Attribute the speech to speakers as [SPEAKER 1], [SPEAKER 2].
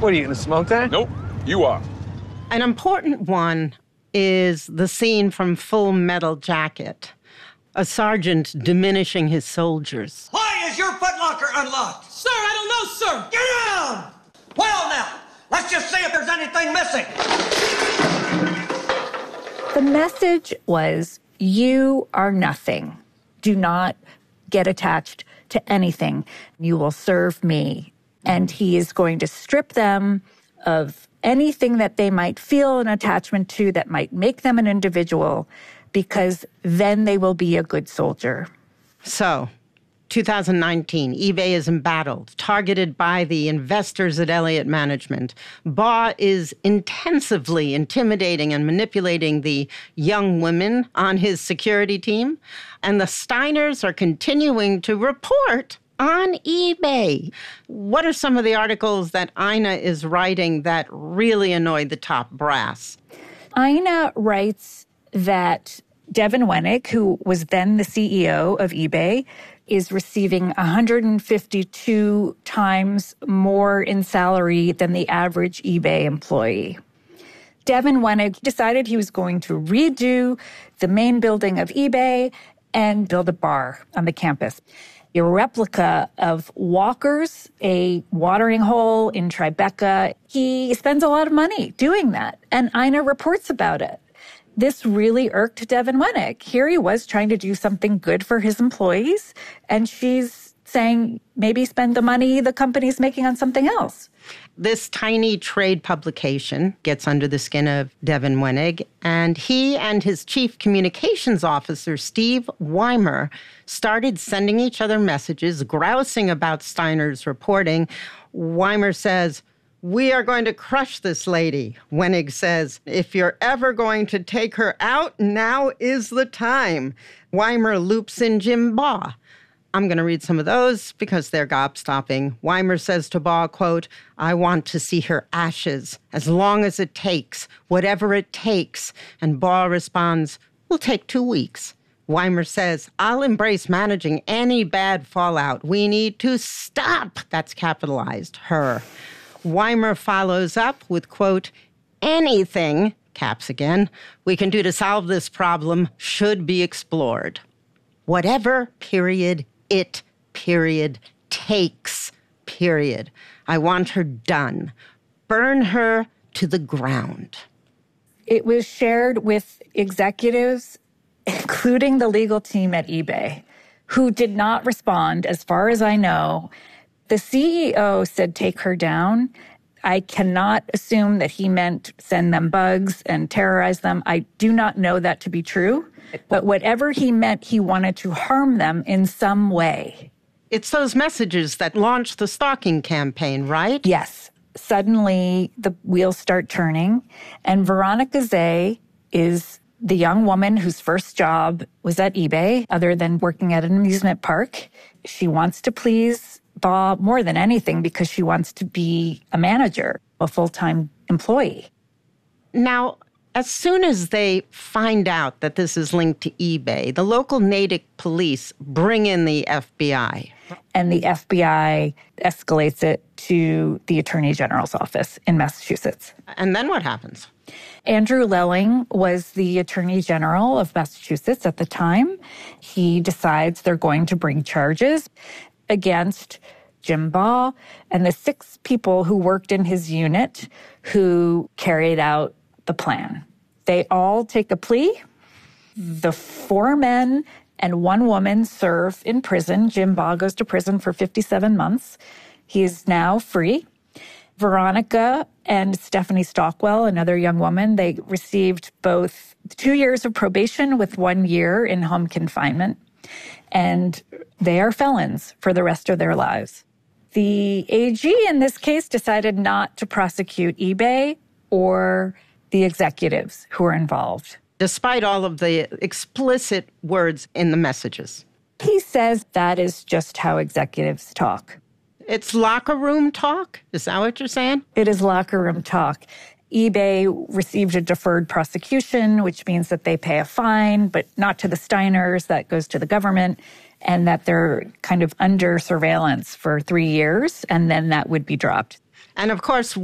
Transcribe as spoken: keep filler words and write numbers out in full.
[SPEAKER 1] What, are you going to smoke that?
[SPEAKER 2] Nope, you are.
[SPEAKER 3] An important one is the scene from Full Metal Jacket. A sergeant diminishing his soldiers.
[SPEAKER 4] Why is your footlocker unlocked?
[SPEAKER 5] Sir, I don't know, sir.
[SPEAKER 4] Get down! Well, now, let's just see if there's anything missing.
[SPEAKER 6] The message was, you are nothing. Do not get attached to anything. You will serve me. And he is going to strip them of anything that they might feel an attachment to that might make them an individual, because then they will be a good soldier.
[SPEAKER 3] So, two thousand nineteen, eBay is embattled, targeted by the investors at Elliott Management. Baugh is intensively intimidating and manipulating the young women on his security team. And the Steiners are continuing to report on eBay. What are some of the articles that Ina is writing that really annoyed the top brass?
[SPEAKER 6] Ina writes that Devin Wenig, who was then the C E O of eBay, is receiving one hundred fifty-two times more in salary than the average eBay employee. Devin Wenig decided he was going to redo the main building of eBay and build a bar on the campus. A replica of Walker's, a watering hole in Tribeca. He spends a lot of money doing that, and Ina reports about it. This really irked Devin Wenig. Here he was trying to do something good for his employees, and she's saying maybe spend the money the company's making on something else.
[SPEAKER 3] This tiny trade publication gets under the skin of Devin Wenig, and he and his chief communications officer, Steve Weimer, started sending each other messages, grousing about Steiner's reporting. Weimer says, "We are going to crush this lady." Wenig says, "If you're ever going to take her out, now is the time." Weimer loops in Jim Baugh. I'm going to read some of those because they're gobstopping. Weimer says to Baugh, quote, "I want to see her ashes as long as it takes, whatever it takes." And Baugh responds, "We'll take two weeks." Weimer says, "I'll embrace managing any bad fallout. We need to stop," that's capitalized, her. Weimer follows up with, quote, "Anything," caps again, "we can do to solve this problem should be explored. Whatever, period, it, period, takes, period. I want her done. Burn her to the ground."
[SPEAKER 6] It was shared with executives, including the legal team at eBay, who did not respond, as far as I know. The C E O said, "Take her down." I cannot assume that he meant send them bugs and terrorize them. I do not know that to be true. But whatever he meant, he wanted to harm them in some way.
[SPEAKER 3] It's those messages that launched the stalking campaign, right?
[SPEAKER 6] Yes. Suddenly, the wheels start turning. And Veronica Zay is the young woman whose first job was at eBay, other than working at an amusement park. She wants to please Baugh more than anything because she wants to be a manager, a full-time employee.
[SPEAKER 3] Now, as soon as they find out that this is linked to eBay, the local Natick police bring in the F B I.
[SPEAKER 6] And the F B I escalates it to the Attorney General's office in Massachusetts.
[SPEAKER 3] And then what happens?
[SPEAKER 6] Andrew Lelling was the Attorney General of Massachusetts at the time. He decides they're going to bring charges against Jim Baugh and the six people who worked in his unit who carried out the plan. They all take a plea. The four men and one woman serve in prison. Jim Baugh goes to prison for fifty-seven months. He is now free. Veronica and Stephanie Stockwell, another young woman, they received both two years of probation with one year in home confinement. And they are felons for the rest of their lives. The A G in this case decided not to prosecute eBay or the executives who were involved.
[SPEAKER 3] Despite all of the explicit words in the messages.
[SPEAKER 6] He says that is just how executives talk.
[SPEAKER 3] It's locker room talk? Is that what you're saying?
[SPEAKER 6] It is locker room talk. eBay received a deferred prosecution, which means that they pay a fine, but not to the Steiners. That goes to the government, and that they're kind of under surveillance for three years, and then that would be dropped.
[SPEAKER 3] And of course,